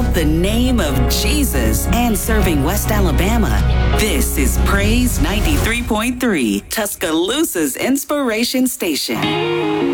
up the name of Jesus and serving West Alabama. This is Praise 93.3, Tuscaloosa's inspiration station.